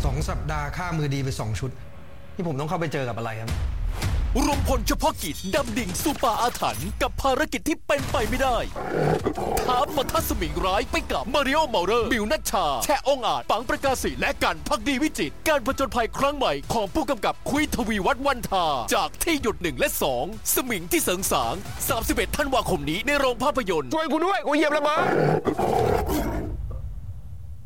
2 สัปดาห์ฆ่ามือดีไป2 ชุดที่ผมต้องเข้าไปเจอกับอะไรครับรวมพลเฉพาะกิจดำดิ่งสู่ป่าอาถรรพ์กับภารกิจที่เป็นไปไม่ได้ท้าปะทะสมิงร้ายไปกับมาริโอเมาเรอร์มิวนัชชาแช่องอาจปังประกาศศรีและกันภักดีวิจิตรการผจญภัยครั้งใหม่ของผู้กำกับคุยทวีวัฒน์วันทาจากที่หยุด1 และ 2สมิงที่เสริงสาง31 ธันวาคมนี้ในโรงภาพยนตร์ช่วยกูด้วยกูเหยียบระเบิด